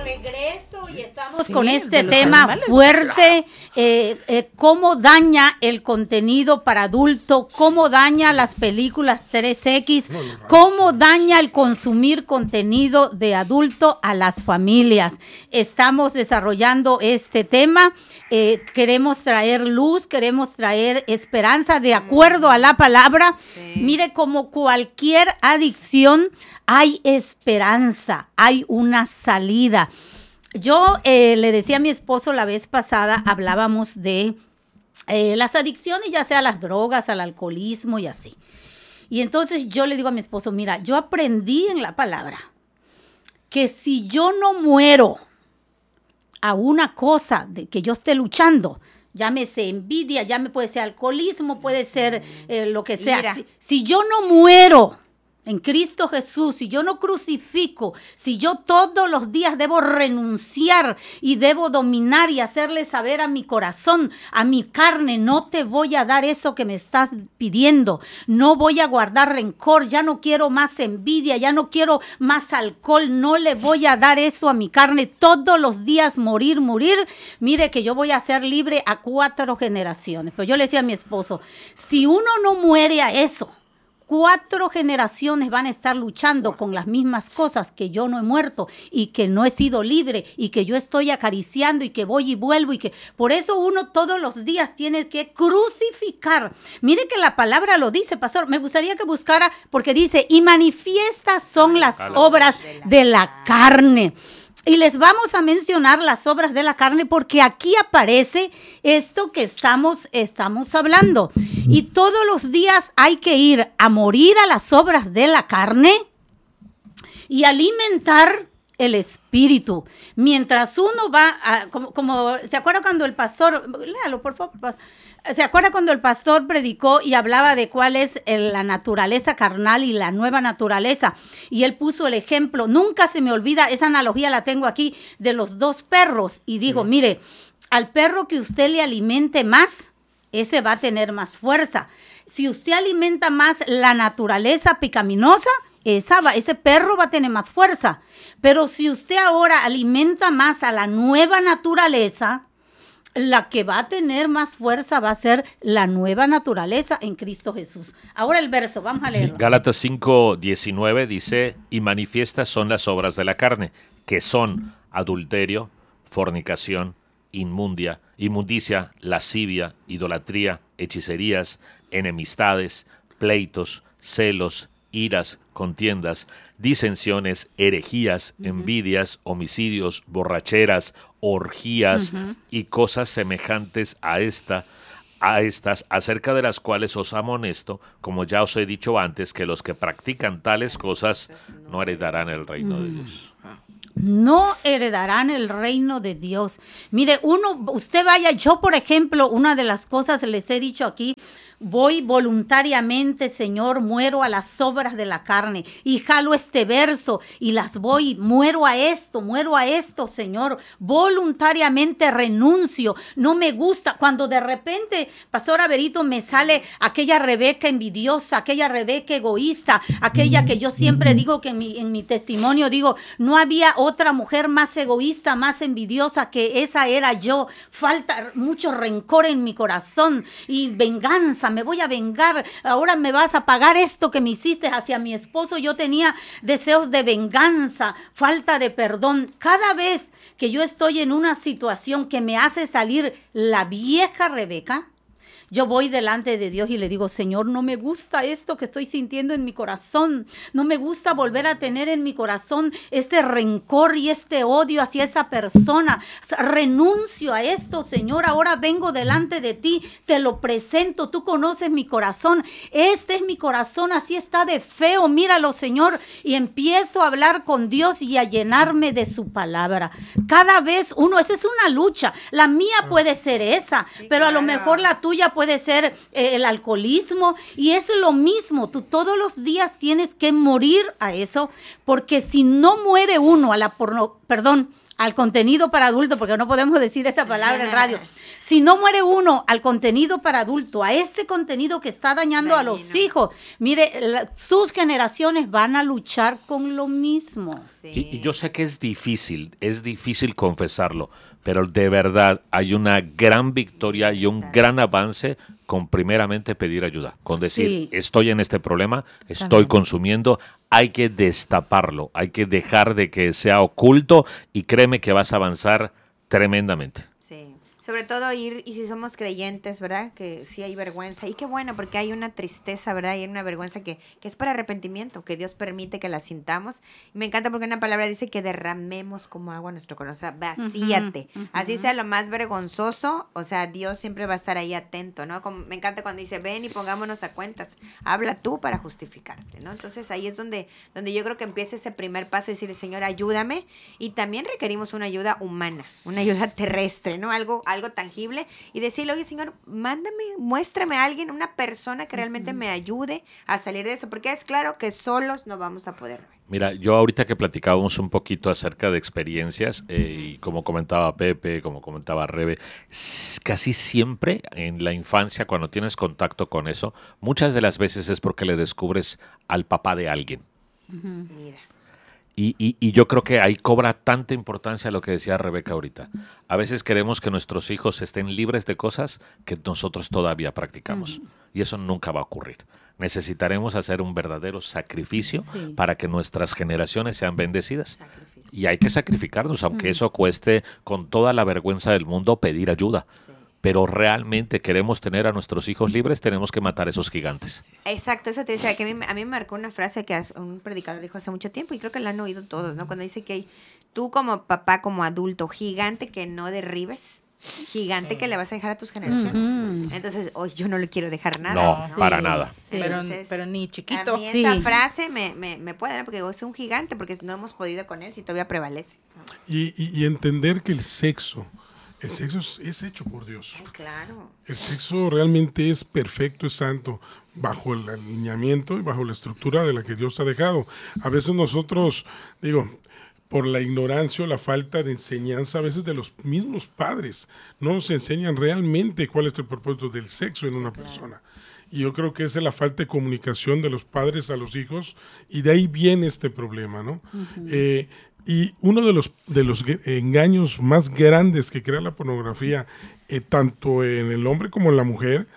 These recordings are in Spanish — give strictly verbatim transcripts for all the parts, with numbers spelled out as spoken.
regreso y estamos sí, con este tema animales. fuerte, eh, eh, cómo daña el contenido para adulto, cómo daña las películas tres equis, cómo daña el consumir contenido de adulto a las familias. Estamos desarrollando este tema, eh, queremos traer luz, queremos traer esperanza de acuerdo a la palabra. Sí. Mire, como cualquier adicción, hay esperanza, hay una salida. Yo eh, le decía a mi esposo la vez pasada, hablábamos de eh, las adicciones, ya sea a las drogas, al alcoholismo y así. Y entonces yo le digo a mi esposo, mira, yo aprendí en la palabra que si yo no muero a una cosa de que yo esté luchando, llámese envidia, llámese puede ser alcoholismo, puede ser eh, lo que sea. Si, si yo no muero en Cristo Jesús, si yo no crucifico, si yo todos los días debo renunciar y debo dominar y hacerle saber a mi corazón, a mi carne, no te voy a dar eso que me estás pidiendo, no voy a guardar rencor, ya no quiero más envidia, ya no quiero más alcohol, no le voy a dar eso a mi carne, todos los días morir, morir, mire que yo voy a ser libre a cuatro generaciones. Pero yo le decía a mi esposo, si uno no muere a eso, cuatro generaciones van a estar luchando con las mismas cosas que yo no he muerto y que no he sido libre y que yo estoy acariciando y que voy y vuelvo y que por eso uno todos los días tiene que crucificar. Mire que la palabra lo dice, pastor. Me gustaría que buscara porque dice, y manifiestas son las obras de la carne. Y les vamos a mencionar las obras de la carne porque aquí aparece esto que estamos, estamos hablando. Y todos los días hay que ir a morir a las obras de la carne y alimentar el espíritu. Mientras uno va, a, como, como, ¿se acuerda cuando el pastor, léalo por favor, pastor. ¿Se acuerda cuando el pastor predicó y hablaba de cuál es el, la naturaleza carnal y la nueva naturaleza? Y él puso el ejemplo, nunca se me olvida, esa analogía la tengo aquí, de los dos perros. Y digo, sí. mire, al perro que usted le alimente más, ese va a tener más fuerza. Si usted alimenta más la naturaleza pecaminosa, esa va, ese perro va a tener más fuerza. Pero si usted ahora alimenta más a la nueva naturaleza, la que va a tener más fuerza va a ser la nueva naturaleza en Cristo Jesús. Ahora el verso, vamos a leerlo. Sí, Gálatas cinco diecinueve dice, y manifiestas son las obras de la carne, que son adulterio, fornicación, inmundia, inmundicia, lascivia, idolatría, hechicerías, enemistades, pleitos, celos, iras, contiendas, disensiones, herejías, uh-huh. envidias, homicidios, borracheras, orgías uh-huh. y cosas semejantes a esta, a estas, acerca de las cuales os amonesto, como ya os he dicho antes, que los que practican tales cosas no heredarán el reino uh-huh. de Dios. No heredarán el reino de Dios. Mire, uno, usted vaya, yo por ejemplo, una de las cosas les he dicho aquí, voy voluntariamente, Señor, muero a las obras de la carne y jalo este verso y las voy, muero a esto, muero a esto, Señor, voluntariamente renuncio, no me gusta, cuando de repente, Pastor Averito, me sale aquella Rebeca envidiosa, aquella Rebeca egoísta, aquella que yo siempre digo que en mi, en mi testimonio digo, no había otra mujer más egoísta, más envidiosa que esa era yo, falta mucho rencor en mi corazón y venganza, me voy a vengar, ahora me vas a pagar esto que me hiciste hacia mi esposo. Yo tenía deseos de venganza, falta de perdón. Cada vez que yo estoy en una situación que me hace salir la vieja Rebeca, yo voy delante de Dios y le digo, Señor, no me gusta esto que estoy sintiendo en mi corazón. No me gusta volver a tener en mi corazón este rencor y este odio hacia esa persona. O sea, renuncio a esto, Señor. Ahora vengo delante de ti, te lo presento. Tú conoces mi corazón. Este es mi corazón, así está de feo. Míralo, Señor. Y empiezo a hablar con Dios y a llenarme de su palabra. Cada vez uno, esa es una lucha. La mía puede ser esa, pero a lo mejor la tuya puede ser eh, el alcoholismo, y es lo mismo. Tú todos los días tienes que morir a eso, porque si no muere uno a la porno, perdón, al contenido para adulto, porque no podemos decir esa palabra en radio. Si no muere uno al contenido para adulto, a este contenido que está dañando Dañino. a los hijos, mire, la, sus generaciones van a luchar con lo mismo. Sí. Y, y yo sé que es difícil, es difícil confesarlo, pero de verdad hay una gran victoria y un gran avance con primeramente pedir ayuda, con decir, sí. estoy en este problema, estoy También. consumiendo, hay que destaparlo, hay que dejar de que sea oculto y créeme que vas a avanzar tremendamente. Sí. Sobre todo ir, y si somos creyentes, ¿verdad? Que sí hay vergüenza. Y qué bueno, porque hay una tristeza, ¿verdad? Y hay una vergüenza que, que es para arrepentimiento, que Dios permite que la sintamos. Y me encanta porque una palabra dice que derramemos como agua nuestro corazón. O sea, vacíate. Uh-huh, uh-huh. Así sea lo más vergonzoso, o sea, Dios siempre va a estar ahí atento, ¿no? Como, me encanta cuando dice, ven y pongámonos a cuentas. Habla tú para justificarte, ¿no? Entonces ahí es donde, donde yo creo que empieza ese primer paso, decirle, Señor, ayúdame. Y también requerimos una ayuda humana, una ayuda terrestre, ¿no? Algo algo tangible y decirle, oye, Señor, mándame, muéstrame a alguien, una persona que realmente me ayude a salir de eso, porque es claro que solos no vamos a poder. Mira, yo ahorita que platicábamos un poquito acerca de experiencias, eh, y como comentaba Pepe, como comentaba Rebe, casi siempre en la infancia, cuando tienes contacto con eso, muchas de las veces es porque le descubres al papá de alguien. Uh-huh. Mira. Y, y, y yo creo que ahí cobra tanta importancia lo que decía Rebeca ahorita. A veces queremos que nuestros hijos estén libres de cosas que nosotros todavía practicamos. Uh-huh. Y eso nunca va a ocurrir. Necesitaremos hacer un verdadero sacrificio sí. para que nuestras generaciones sean bendecidas. Sacrificio. Y hay que sacrificarnos, aunque uh-huh. eso cueste con toda la vergüenza del mundo pedir ayuda. Sí. Pero realmente queremos tener a nuestros hijos libres, tenemos que matar a esos gigantes. Exacto, eso te decía, que a mí, a mí me marcó una frase que un predicador dijo hace mucho tiempo y creo que la han oído todos, ¿no? Cuando dice que hay, tú como papá, como adulto, gigante que no derribes, gigante sí. que le vas a dejar a tus generaciones. Uh-huh. Entonces, hoy oh, yo no le quiero dejar nada. No, ¿no? para sí. nada. Sí. Entonces, pero, pero ni chiquito. A mí sí. esa frase me, me, me puede dar, porque es un gigante, porque no hemos podido con él si todavía prevalece. Y, y, y entender que el sexo... El sexo es, es hecho por Dios. Ay, claro. El sexo realmente es perfecto, es santo, bajo el alineamiento y bajo la estructura de la que Dios ha dejado. A veces nosotros, digo, por la ignorancia o la falta de enseñanza, a veces de los mismos padres, no nos enseñan realmente cuál es el propósito del sexo en una sí, persona. Claro. Y yo creo que esa es la falta de comunicación de los padres a los hijos, y de ahí viene este problema, ¿no? Uh-huh. Eh, Y uno de los, de los engaños más grandes que crea la pornografía, eh, tanto en el hombre como en la mujer,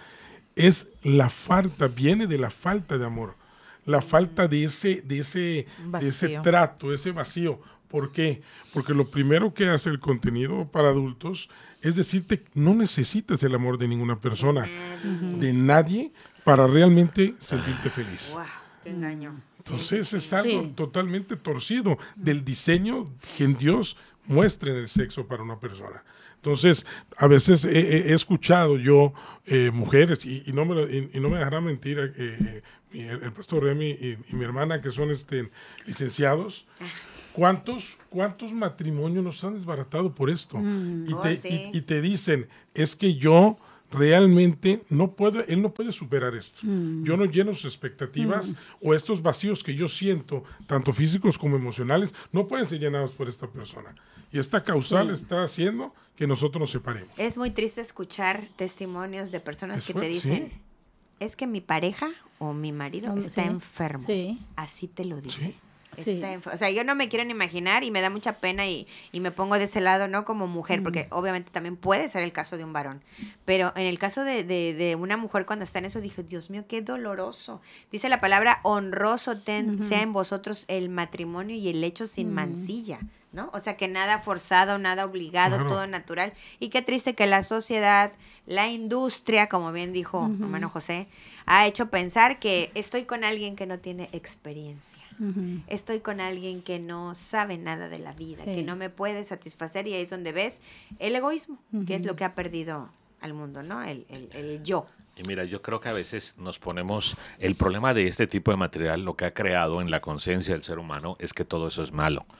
es la falta, viene de la falta de amor, la falta de ese, de ese, de ese trato, ese vacío. ¿Por qué? Porque lo primero que hace el contenido para adultos es decirte, no necesitas el amor de ninguna persona, uh-huh. de nadie, para realmente sentirte feliz. ¡Wow! ¡Qué engaño! Entonces es algo sí. totalmente torcido del diseño que Dios muestra en el sexo para una persona. Entonces, a veces he, he escuchado yo eh, mujeres, y, y, no me, y, y no me dejará mentir eh, el, el pastor Remy y, y mi hermana, que son este, licenciados, ¿cuántos, cuántos matrimonios nos han desbaratado por esto? Mm, y, te, oh, sí. y, y te dicen, es que yo... realmente no puedo, él no puede superar esto. Mm. Yo no lleno sus expectativas mm. o estos vacíos que yo siento, tanto físicos como emocionales, no pueden ser llenados por esta persona. Y esta causal sí. está haciendo que nosotros nos separemos. Es muy triste escuchar testimonios de personas es que fue, te dicen, sí. es que mi pareja o mi marido oh, está sí. enfermo. Sí. Así te lo dice. Sí. Sí. O sea, yo no me quiero ni imaginar y me da mucha pena y, y me pongo de ese lado, ¿no? Como mujer, mm. porque obviamente también puede ser el caso de un varón. Pero en el caso de, de, de una mujer cuando está en eso, dije, Dios mío, qué doloroso. Dice la palabra, honroso ten, uh-huh. sea en vosotros el matrimonio y el hecho sin uh-huh. mancilla, ¿no? O sea, que nada forzado, nada obligado, claro. todo natural. Y qué triste que la sociedad, la industria, como bien dijo uh-huh. hermano José, ha hecho pensar que estoy con alguien que no tiene experiencia. Uh-huh. Estoy con alguien que no sabe nada de la vida, sí. que no me puede satisfacer, y ahí es donde ves el egoísmo, uh-huh. que es lo que ha perdido al mundo, ¿no? El, el, el yo. Y mira, yo creo que a veces nos ponemos, el problema de este tipo de material, lo que ha creado en la conciencia del ser humano es que todo eso es malo.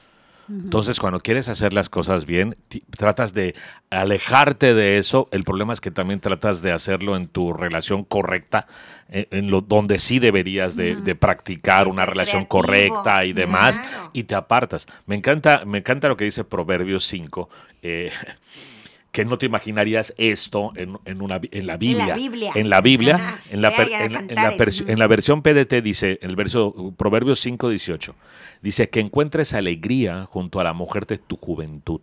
Entonces, cuando quieres hacer las cosas bien, t- tratas de alejarte de eso. El problema es que también tratas de hacerlo en tu relación correcta, en, en lo donde sí deberías de, de practicar una relación creativo. correcta y demás, Claro. y te apartas. Me encanta, me encanta lo que dice Proverbios cinco, eh, que no te imaginarías esto en, en, una, en la Biblia. En la Biblia. En la Biblia, Ajá. en la, per- Vaya a en la- en la Cantares. persi- en la versión P D T dice, en el verso Proverbios cinco dieciocho, dice que encuentres alegría junto a la mujer de tu juventud.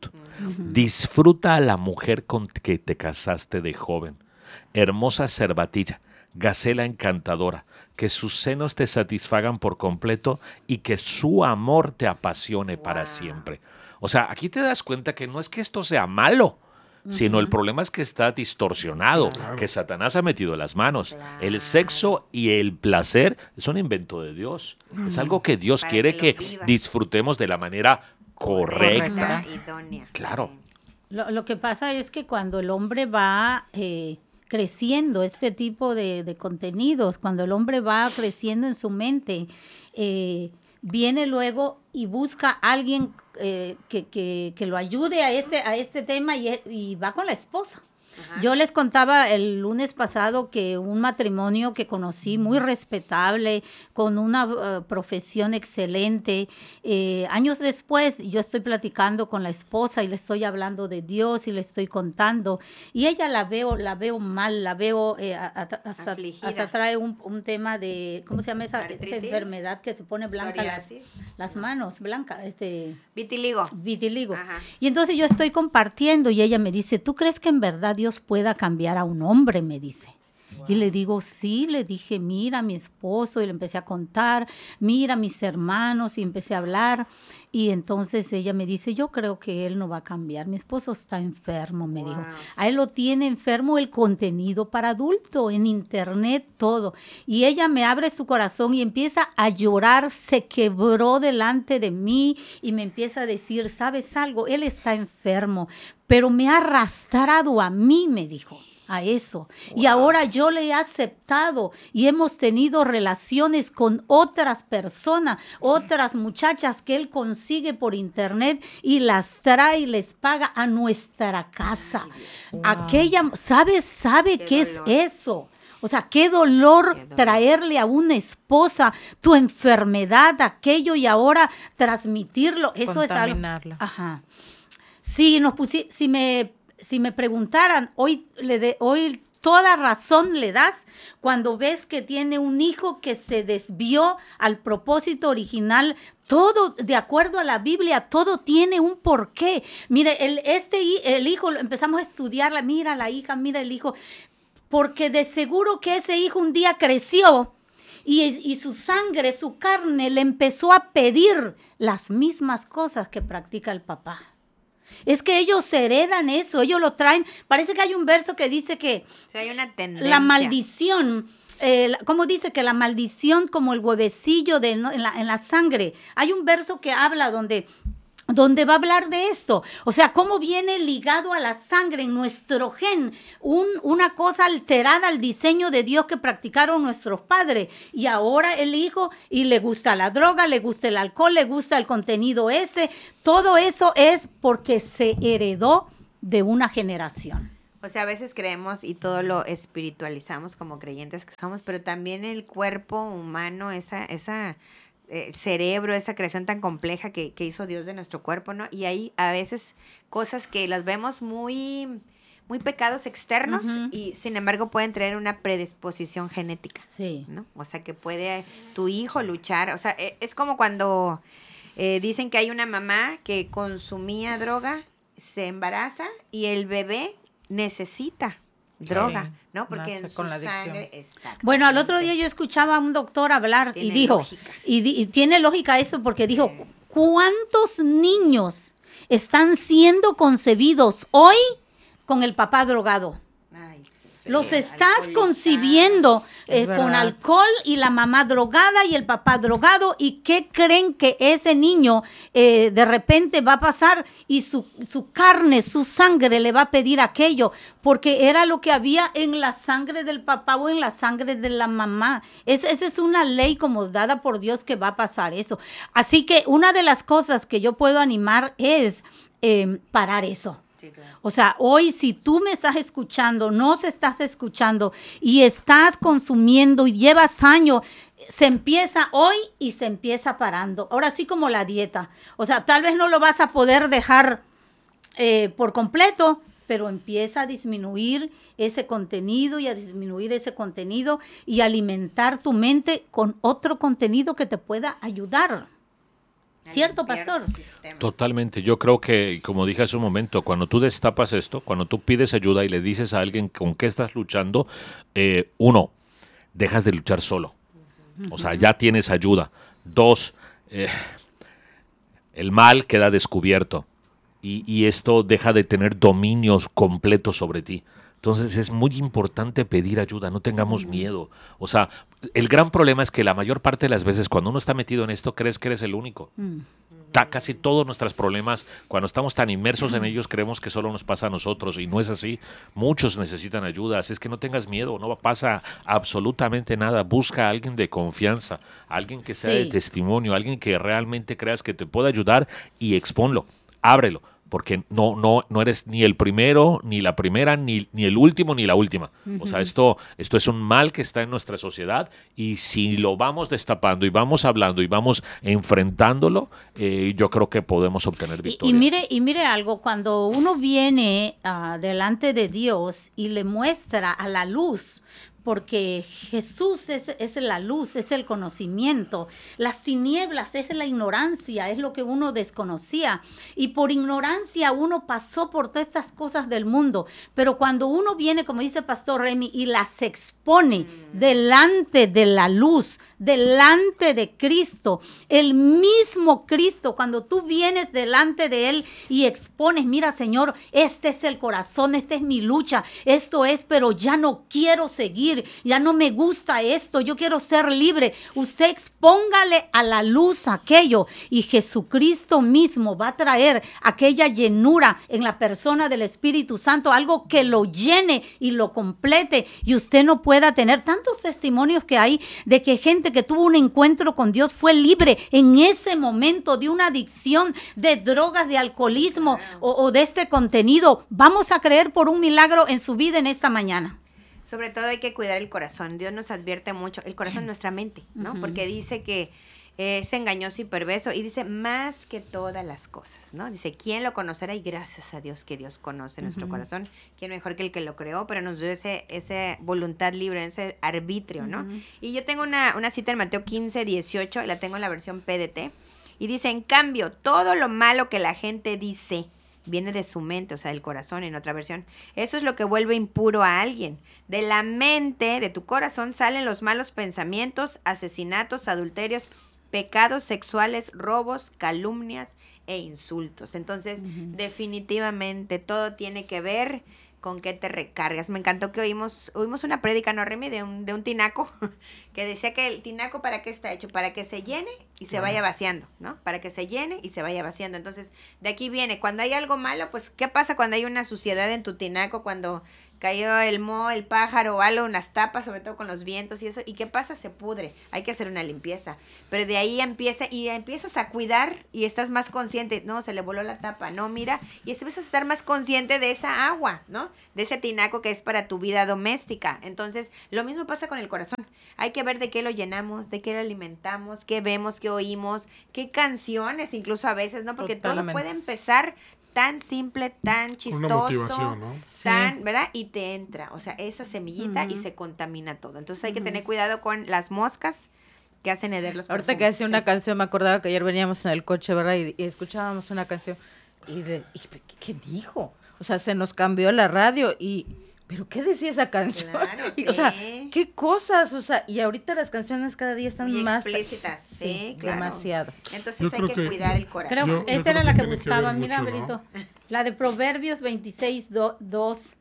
Disfruta a la mujer con que te casaste de joven. Hermosa cervatilla, gacela encantadora, que sus senos te satisfagan por completo y que su amor te apasione para Wow. siempre. O sea, aquí te das cuenta que no es que esto sea malo, sino el problema es que está distorsionado, que Satanás ha metido las manos. Claro. El sexo y el placer es un invento de Dios. Es algo que Dios Para quiere que que lo vivas. disfrutemos de la manera correcta. Idónea. Claro. Lo, lo que pasa es que cuando el hombre va eh, creciendo este tipo de, de contenidos, cuando el hombre va creciendo en su mente, eh, viene luego y busca a alguien eh, que, que, que lo ayude a este, a este tema y, y va con la esposa. Ajá. Yo les contaba el lunes pasado que un matrimonio que conocí muy respetable, con una uh, profesión excelente, eh, años después yo estoy platicando con la esposa y le estoy hablando de Dios y le estoy contando y ella la veo, la veo mal, la veo eh, hasta, hasta, Afligida. hasta trae un, un tema de, ¿cómo se llama esa, esa Artritis. enfermedad que se pone blanca las, Psoriasis. las manos, blanca, este... Vitiligo. vitiligo. Ajá. Y entonces yo estoy compartiendo y ella me dice, ¿tú crees que en verdad Dios pueda cambiar a un hombre? Me dice. Wow. Y le digo, sí, le dije, mira mi esposo, y le empecé a contar, mira mis hermanos, y empecé a hablar. Y entonces ella me dice, yo creo que él no va a cambiar, mi esposo está enfermo, me wow. dijo. A él lo tiene enfermo el contenido para adulto, en internet, todo. Y ella me abre su corazón y empieza a llorar, se quebró delante de mí y me empieza a decir, ¿sabes algo? Él está enfermo, pero me ha arrastrado a mí, me dijo, a eso. Wow. Y ahora yo le he aceptado y hemos tenido relaciones con otras personas, otras muchachas que él consigue por internet y las trae y les paga a nuestra casa. Wow. Aquella, ¿sabe, sabe qué, qué es eso? O sea, qué dolor, qué dolor traerle a una esposa tu enfermedad, aquello, y ahora transmitirlo. Eso es algo. Ajá. Si nos pusi, si me si me preguntaran, hoy le de, hoy toda razón le das cuando ves que tiene un hijo que se desvió al propósito original. Todo, de acuerdo a la Biblia, todo tiene un porqué. Mire, el, este, el hijo, empezamos a estudiarla, mira la hija, mira el hijo, porque de seguro que ese hijo un día creció y, y su sangre, su carne le empezó a pedir las mismas cosas que practica el papá. Es que ellos heredan eso, ellos lo traen. Parece que hay un verso que dice que o sea, hay una tendencia. La maldición, eh, ¿cómo dice? Que la maldición como el huevecillo de, ¿no? en, la, en la sangre. Hay un verso que habla donde, donde va a hablar de esto. O sea, cómo viene ligado a la sangre en nuestro gen, un, una cosa alterada al diseño de Dios que practicaron nuestros padres. Y ahora el hijo, y le gusta la droga, le gusta el alcohol, le gusta el contenido ese. Todo eso es porque se heredó de una generación. O sea, a veces creemos y todo lo espiritualizamos como creyentes que somos, pero también el cuerpo humano, esa... esa Eh, cerebro, esa creación tan compleja que, que hizo Dios de nuestro cuerpo, ¿no? Y hay a veces cosas que las vemos muy, muy pecados externos uh-huh. y sin embargo pueden traer una predisposición genética, sí. ¿no? O sea, que puede tu hijo luchar, o sea, es como cuando eh, dicen que hay una mamá que consumía droga, se embaraza y el bebé necesita droga, sí, ¿no? Porque en su sangre, exacto. Bueno, al otro día yo escuchaba a un doctor hablar tiene y dijo, y, y tiene lógica esto porque sí. dijo, ¿cuántos niños están siendo concebidos hoy con el papá drogado? Ay, sí, los estás alcoholizado. concibiendo eh, con alcohol y la mamá drogada y el papá drogado. ¿Y qué creen que ese niño eh, de repente va a pasar y su, su carne, su sangre le va a pedir aquello? Porque era lo que había en la sangre del papá o en la sangre de la mamá. Es, esa es una ley como dada por Dios que va a pasar eso. Así que una de las cosas que yo puedo animar es eh, parar eso. Sí, claro. O sea, hoy si tú me estás escuchando, no se estás escuchando y estás consumiendo y llevas años, se empieza hoy y se empieza parando. Ahora sí como la dieta. O sea, tal vez no lo vas a poder dejar eh, por completo, pero empieza a disminuir ese contenido y a disminuir ese contenido y alimentar tu mente con otro contenido que te pueda ayudar. ¿Cierto, pastor? Totalmente. Yo creo que, como dije hace un momento, cuando tú destapas esto, cuando tú pides ayuda y le dices a alguien con qué estás luchando, eh, uno, dejas de luchar solo. O sea, ya tienes ayuda. Dos, eh, el mal queda descubierto. Y, y esto deja de tener dominios completos sobre ti. Entonces es muy importante pedir ayuda, no tengamos miedo. O sea, el gran problema es que la mayor parte de las veces cuando uno está metido en esto, crees que eres el único. Mm. Ta, casi todos nuestros problemas, cuando estamos tan inmersos en ellos, creemos que solo nos pasa a nosotros y no es así. Muchos necesitan ayuda, así es que no tengas miedo, no pasa absolutamente nada. Busca a alguien de confianza, alguien que sea sí. de testimonio, alguien que realmente creas que te pueda ayudar y expónlo, ábrelo. Porque no, no, no eres ni el primero, ni la primera, ni, ni el último, ni la última. Uh-huh. O sea, esto, esto es un mal que está en nuestra sociedad y si lo vamos destapando y vamos hablando y vamos enfrentándolo, eh, yo creo que podemos obtener victoria. Y, y, mire, y mire algo, cuando uno viene uh, delante de Dios y le muestra a la luz, porque Jesús es, es la luz, es el conocimiento. Las tinieblas es la ignorancia, es lo que uno desconocía. Y por ignorancia uno pasó por todas estas cosas del mundo. Pero cuando uno viene, como dice Pastor Remy, y las expone mm. delante de la luz, delante de Cristo, el mismo Cristo, cuando tú vienes delante de Él y expones, mira Señor, este es el corazón, esta es mi lucha, esto es, pero ya no quiero seguir. Ya no me gusta esto, yo quiero ser libre. Usted expóngale a la luz aquello y Jesucristo mismo va a traer aquella llenura en la persona del Espíritu Santo, algo que lo llene y lo complete y usted no pueda tener tantos testimonios que hay de que gente que tuvo un encuentro con Dios fue libre en ese momento de una adicción de drogas, de alcoholismo o, o de este contenido. Vamos a creer por un milagro en su vida en esta mañana. Sobre todo hay que cuidar el corazón. Dios nos advierte mucho. El corazón es nuestra mente, ¿no? Uh-huh. Porque dice que eh, es engañoso y perverso. Y dice, más que todas las cosas, ¿no? Dice, ¿quién lo conocerá? Y gracias a Dios que Dios conoce uh-huh. nuestro corazón. ¿Quién mejor que el que lo creó? Pero nos dio ese, ese voluntad libre, ese arbitrio, ¿no? Uh-huh. Y yo tengo una, una cita en Mateo quince, dieciocho. Y la tengo en la versión P D T. Y dice, en cambio, todo lo malo que la gente dice viene de su mente, o sea, del corazón, en otra versión. Eso es lo que vuelve impuro a alguien. De la mente, de tu corazón, salen los malos pensamientos, asesinatos, adulterios, pecados sexuales, robos, calumnias e insultos. Entonces, uh-huh. definitivamente, todo tiene que ver con qué te recargas. Me encantó que oímos, oímos una prédica, ¿no, Remy? De un, de un tinaco, que decía que el tinaco, ¿para qué está hecho? Para que se llene y se vaya vaciando, ¿no? Para que se llene y se vaya vaciando. Entonces, de aquí viene, cuando hay algo malo, pues, ¿qué pasa cuando hay una suciedad en tu tinaco? Cuando cayó el moho, el pájaro o algo, unas tapas, sobre todo con los vientos y eso. ¿Y qué pasa? Se pudre. Hay que hacer una limpieza. Pero de ahí empieza, y empiezas a cuidar y estás más consciente. No, se le voló la tapa. No, mira. Y empiezas a estar más consciente de esa agua, ¿no? De ese tinaco que es para tu vida doméstica. Entonces, lo mismo pasa con el corazón. Hay que ver de qué lo llenamos, de qué lo alimentamos, qué vemos, qué oímos, qué canciones, incluso a veces, ¿no? Porque Totalmente. Todo puede empezar tan simple, tan chistoso, ¿no? tan, sí. ¿verdad? Y te entra, o sea, esa semillita uh-huh. y se contamina todo. Entonces hay que uh-huh. tener cuidado con las moscas que hacen heder los Ahorita perfumes. Que hacía una canción, me acordaba que ayer veníamos en el coche, ¿verdad? Y, y escuchábamos una canción y, de, y ¿qué dijo? O sea, se nos cambió la radio y... ¿Pero qué decía esa canción? Claro, sí. O sea, ¿qué cosas? O sea, y ahorita las canciones cada día están muy más... explícitas, sí, sí, claro. Demasiado. Entonces yo hay que, que cuidar el corazón. Creo que esta era la que buscaba, mira, Belito. ¿No? La de Proverbios veintiséis, dos.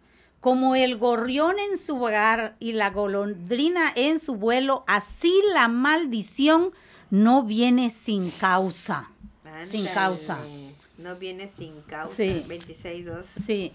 Como el gorrión en su hogar y la golondrina en su vuelo, así la maldición no viene sin causa. Ándale. Sin causa. No viene sin causa. Sí. veintiséis dos. Sí.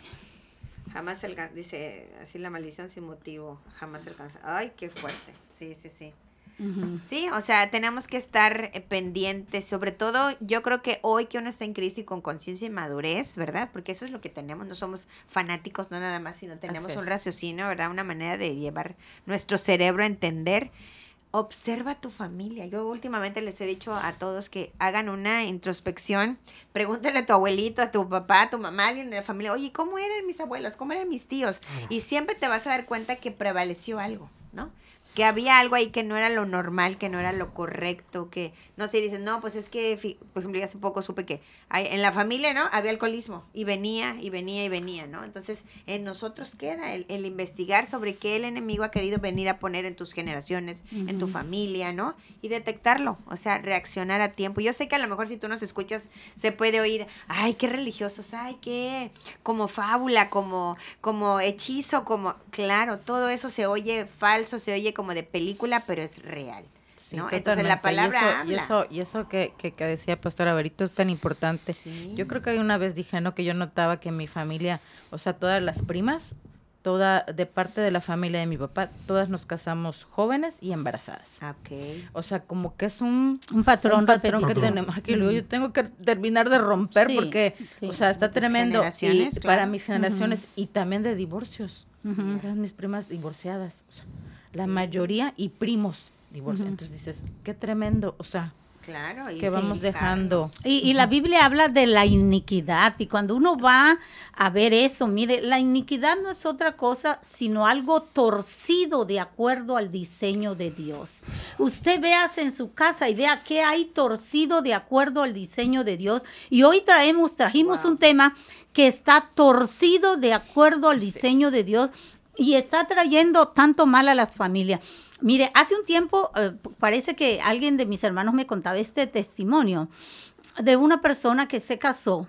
Jamás alcanza, dice así la maldición sin motivo, jamás alcanza. Ay, qué fuerte. Sí, sí, sí. Uh-huh. Sí, o sea, tenemos que estar eh, pendientes, sobre todo yo creo que hoy que uno está en Cristo y con conciencia y madurez, ¿verdad? Porque eso es lo que tenemos, no somos fanáticos, no nada más, sino tenemos un raciocinio, ¿verdad? Una manera de llevar nuestro cerebro a entender. Observa a tu familia. Yo últimamente les he dicho a todos que hagan una introspección. Pregúntale a tu abuelito, a tu papá, a tu mamá, a alguien de la familia, oye, ¿cómo eran mis abuelos? ¿Cómo eran mis tíos? Y siempre te vas a dar cuenta que prevaleció algo, ¿no? Que había algo ahí que no era lo normal, que no era lo correcto, que no sé, dicen, no, pues es que, por ejemplo, hace poco supe que hay, en la familia, ¿no? Había alcoholismo y venía y venía y venía, ¿no? Entonces, en nosotros queda el, el investigar sobre qué el enemigo ha querido venir a poner en tus generaciones, uh-huh. en tu familia, ¿no? Y detectarlo, o sea, reaccionar a tiempo. Yo sé que a lo mejor si tú nos escuchas se puede oír, ay, qué religiosos, ay, qué, como fábula, como, como hechizo, como, claro, todo eso se oye falso, se oye como de película, pero es real, sí, ¿no? Totalmente. Entonces la palabra y eso, habla. Y eso, y eso que, que, que decía Pastora Berito es tan importante. Sí. Yo creo que una vez dije, ¿no? Que yo notaba que mi familia, o sea, todas las primas, toda de parte de la familia de mi papá, todas nos casamos jóvenes y embarazadas. Okay. O sea, como que es un, un patrón, un patrón que patrón. tenemos aquí. Luego yo tengo que terminar de romper sí, porque, sí. o sea, está tremendo. Y claro. Para mis generaciones uh-huh. y también de divorcios. Uh-huh. Todas mis primas divorciadas, o sea, la sí. mayoría y primos divorciados. Uh-huh. Entonces dices, qué tremendo, o sea, claro, y que sí, vamos dejando. Y, y la Biblia habla de la iniquidad, y cuando uno va a ver eso, mire, la iniquidad no es otra cosa sino algo torcido de acuerdo al diseño de Dios. Usted véase en su casa y vea qué hay torcido de acuerdo al diseño de Dios. Y hoy traemos, trajimos wow. un tema que está torcido de acuerdo al diseño de Dios y está trayendo tanto mal a las familias. Mire, hace un tiempo, eh, parece que alguien de mis hermanos me contaba este testimonio de una persona que se casó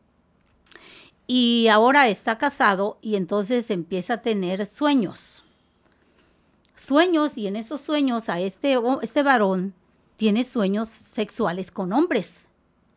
y ahora está casado y entonces empieza a tener sueños. Sueños, y en esos sueños a este, este varón tiene sueños sexuales con hombres.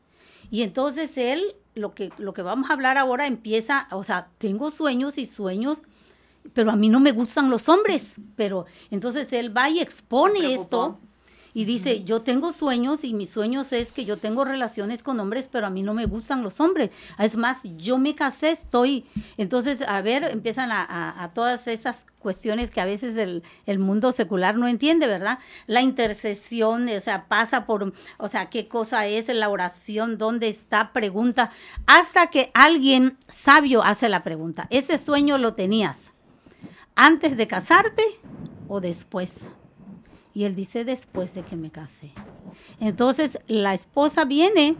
Y entonces él, lo que, lo que vamos a hablar ahora empieza, o sea, tengo sueños y sueños, pero a mí no me gustan los hombres. Pero entonces él va y expone esto y dice, uh-huh. yo tengo sueños y mis sueños es que yo tengo relaciones con hombres, pero a mí no me gustan los hombres. Es más, yo me casé, estoy... Entonces, a ver, empiezan a, a, a todas esas cuestiones que a veces el, el mundo secular no entiende, ¿verdad? La intercesión, o sea, pasa por, o sea, qué cosa es la oración, dónde está, pregunta, hasta que alguien sabio hace la pregunta. ¿Ese sueño lo tenías antes de casarte o después? Y él dice, después de que me casé. Entonces, la esposa viene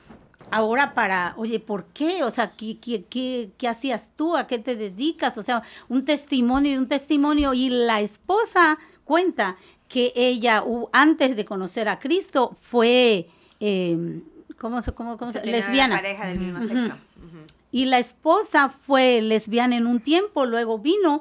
ahora para, oye, ¿por qué? O sea, ¿qué, qué, qué, qué hacías tú? ¿A qué te dedicas? O sea, un testimonio y un testimonio. Y la esposa cuenta que ella, uh, antes de conocer a Cristo, fue, eh, ¿cómo se cómo, cómo se lesbiana. Una pareja del mismo uh-huh. sexo. Uh-huh. Y la esposa fue lesbiana en un tiempo, luego vino,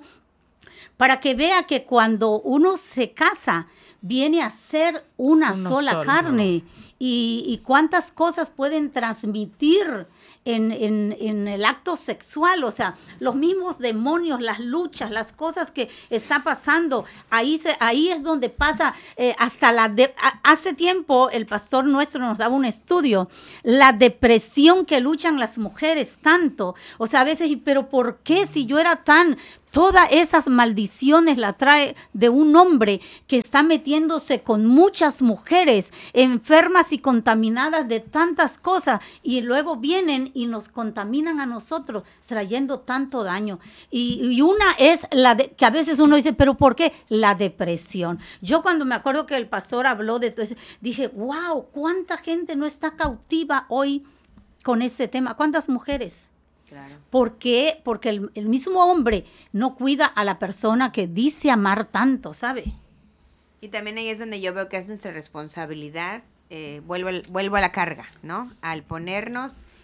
para que vea que cuando uno se casa, viene a ser una uno sola sol, carne. No. Y, y cuántas cosas pueden transmitir en, en, en el acto sexual. O sea, los mismos demonios, las luchas, las cosas que está pasando. Ahí, se, ahí es donde pasa eh, hasta la... De, a, hace tiempo el pastor nuestro nos daba un estudio. La depresión que luchan las mujeres tanto. O sea, a veces, pero ¿por qué si yo era tan... Todas esas maldiciones la trae de un hombre que está metiéndose con muchas mujeres enfermas y contaminadas de tantas cosas y luego vienen y nos contaminan a nosotros trayendo tanto daño. Y, y una es la de, que a veces uno dice, ¿pero por qué? La depresión. Yo cuando me acuerdo que el pastor habló de todo eso, dije, wow, ¿cuánta gente no está cautiva hoy con este tema? ¿Cuántas mujeres? Claro. ¿Por qué? Porque el, el mismo hombre no cuida a la persona que dice amar tanto, ¿sabe? Y también ahí es donde yo veo que es nuestra responsabilidad, eh, vuelvo, al, vuelvo a la carga, ¿no? Al ponernos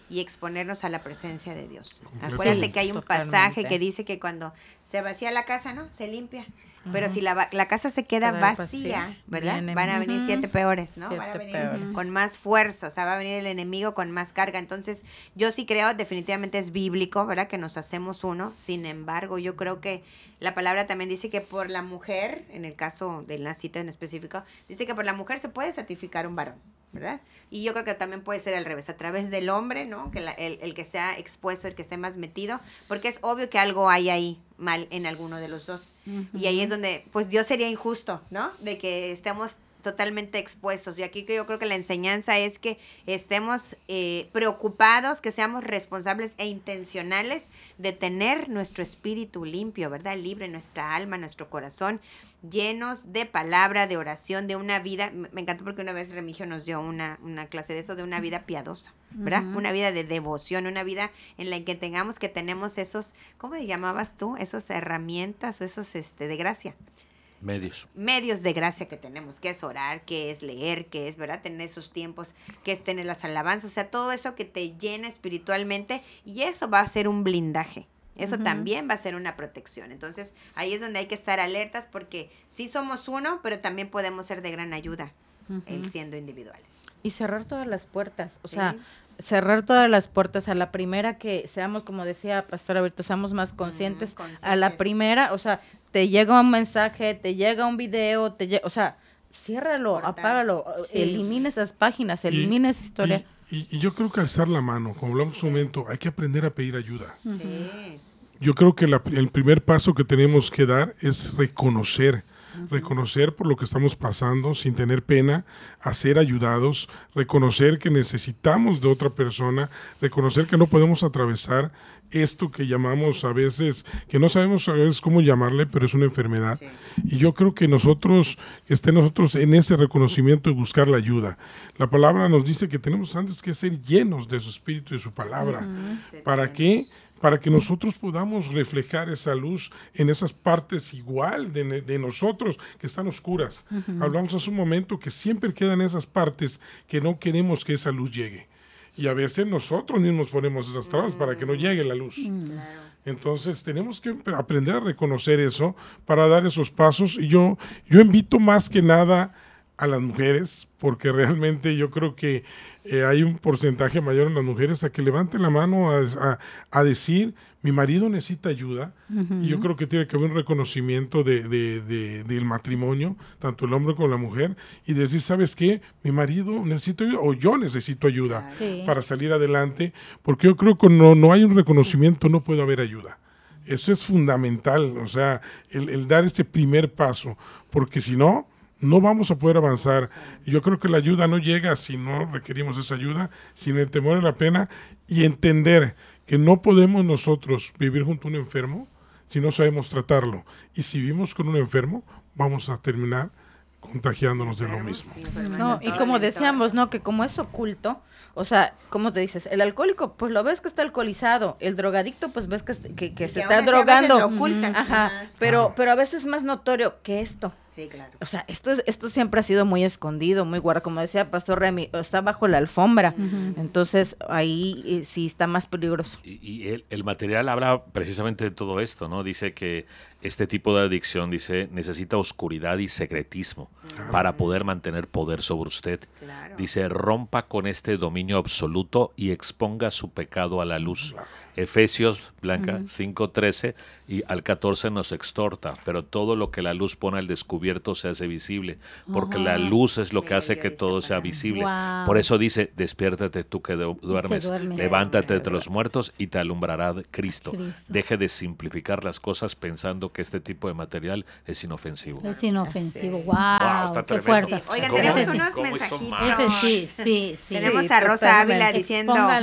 y exponernos a la presencia de Dios. Acuérdate que hay un pasaje que dice que cuando se vacía la casa, ¿no? Se limpia. Pero uh-huh. si la, la casa se queda vacía, vacía, ¿verdad? Vienen, van a venir uh-huh. siete peores, ¿no? Siete van a venir peores. Con más fuerza, o sea, va a venir el enemigo con más carga. Entonces, yo sí creo, definitivamente es bíblico, ¿verdad? Que nos hacemos uno. Sin embargo, yo creo que la palabra también dice que por la mujer, en el caso de la cita en específico, dice que por la mujer se puede santificar un varón, ¿verdad? Y yo creo que también puede ser al revés, a través del hombre, ¿no? Que la, el, el que sea expuesto, el que esté más metido, porque es obvio que algo hay ahí mal en alguno de los dos. Uh-huh. Y ahí es donde, pues Dios sería injusto, ¿no? De que estemos totalmente expuestos. Y aquí yo creo que la enseñanza es que estemos eh, preocupados, que seamos responsables e intencionales de tener nuestro espíritu limpio, ¿verdad? Libre, nuestra alma, nuestro corazón, llenos de palabra, de oración, de una vida. Me encantó porque una vez Remigio nos dio una, una clase de eso, de una vida piadosa, ¿verdad? Uh-huh. Una vida de devoción, una vida en la que tengamos que tenemos esos, ¿cómo le llamabas tú? Esas herramientas o esos este, de gracia. Medios. Medios de gracia que tenemos, que es orar, que es leer, que es, ¿verdad? Tener esos tiempos, que es tener las alabanzas, o sea, todo eso que te llena espiritualmente, y eso va a ser un blindaje. Eso uh-huh. también va a ser una protección. Entonces, ahí es donde hay que estar alertas, porque sí somos uno, pero también podemos ser de gran ayuda, uh-huh. el siendo individuales. Y cerrar todas las puertas, o ¿Sí? sea, cerrar todas las puertas a la primera, que seamos, como decía Pastora Berto, seamos más conscientes, mm, conscientes. A la primera, o sea, te llega un mensaje, te llega un video, te llega, o sea, ciérralo, Portal. apágalo, sí. elimina esas páginas, elimina y, esa historia. Y, y, y yo creo que alzar la mano, como hablamos un momento, hay que aprender a pedir ayuda. Sí. Yo creo que la, el primer paso que tenemos que dar es reconocer, uh-huh. reconocer por lo que estamos pasando sin tener pena, a ser ayudados, reconocer que necesitamos de otra persona, reconocer que no podemos atravesar esto que llamamos a veces, que no sabemos a veces cómo llamarle, pero es una enfermedad. Sí. Y yo creo que nosotros, esté nosotros en ese reconocimiento y buscar la ayuda. La palabra nos dice que tenemos antes que ser llenos de su espíritu y de su palabra. Uh-huh. ¿Para qué? Para que nosotros podamos reflejar esa luz en esas partes igual de, de nosotros que están oscuras. Uh-huh. Hablamos hace un momento que siempre quedan esas partes que no queremos que esa luz llegue. Y a veces nosotros mismos ponemos esas trabas mm. para que no llegue la luz. Claro. Entonces tenemos que aprender a reconocer eso para dar esos pasos. Y yo, yo invito más que nada a las mujeres, porque realmente yo creo que eh, hay un porcentaje mayor en las mujeres a que levanten la mano a, a, a decir, mi marido necesita ayuda, uh-huh. y yo creo que tiene que haber un reconocimiento de, de, de, del matrimonio, tanto el hombre como la mujer, y decir, ¿sabes qué? Mi marido necesita ayuda, o yo necesito ayuda sí. para salir adelante, porque yo creo que no, no hay un reconocimiento, no puede haber ayuda. Eso es fundamental, o sea, el, el dar ese primer paso, porque si no, no vamos a poder avanzar. Yo creo que la ayuda no llega si no requerimos esa ayuda, sin el temor a la pena, y entender que no podemos nosotros vivir junto a un enfermo si no sabemos tratarlo. Y si vivimos con un enfermo, vamos a terminar contagiándonos de lo mismo. No, y como decíamos, ¿no? Que como es oculto, o sea, ¿cómo te dices? El alcohólico, pues lo ves que está alcoholizado. El drogadicto, pues ves que, que, que se está drogando. Lo ocultan. Ajá, Ajá. Pero, Ajá. pero a veces es más notorio que esto. Sí, claro. O sea, esto, es, esto siempre ha sido muy escondido, muy guardado. Como decía Pastor Remy, está bajo la alfombra. Uh-huh. Entonces, ahí eh, sí está más peligroso. Y, y el, el material habla precisamente de todo esto, ¿no? Dice que este tipo de adicción, dice, necesita oscuridad y secretismo uh-huh. para poder mantener poder sobre usted. Claro. Dice, rompa con este dominio absoluto y exponga su pecado a la luz. Claro. Efesios, Blanca, uh-huh. cinco trece y al catorce nos exhorta, pero todo lo que la luz pone al descubierto se hace visible, porque uh-huh. la luz es lo que hace que todo sea visible. Wow. Por eso dice, despiértate tú que du- duermes, duermes, levántate entre los muertos y te alumbrará Cristo. Cristo. Deje de simplificar las cosas pensando que este tipo de material es inofensivo. Es inofensivo, es. wow, wow, está qué fuerte. Sí. Oigan, tenemos unos mensajitos. Ese sí, sí, sí. Tenemos sí, a Rosa Ávila diciendo...